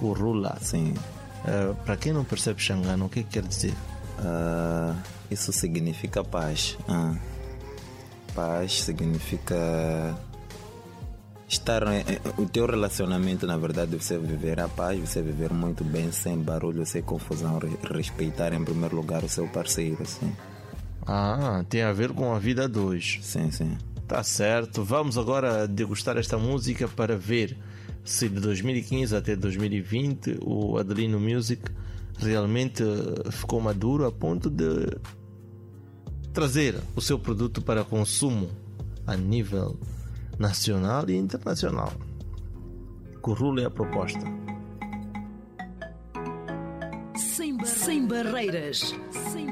Currula. Sim. Para quem não percebe Xangana, o que quer dizer? Isso significa paz. Paz significa estar. O teu relacionamento, na verdade, você viver a paz, você viver muito bem, sem barulho, sem confusão, respeitar em primeiro lugar o seu parceiro. Assim. Tem a ver com a vida a dois. Sim, sim. Tá certo. Vamos agora degustar esta música para ver se de 2015 até 2020 o Adelino Music realmente ficou maduro a ponto de trazer o seu produto para consumo a nível nacional e internacional. Currula é a proposta. Sem barreiras. Sem